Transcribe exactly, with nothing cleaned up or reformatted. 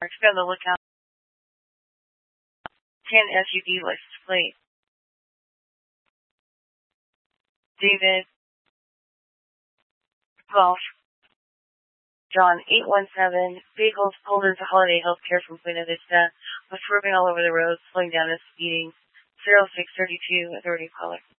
Be on the lookout. ten S U V license plate. David. Golf. John, eight one seven, vehicles pulled into Holiday Healthcare from Buena Vista, was swerving all over the road, slowing down and speeding. zero six thirty-two, authority caller.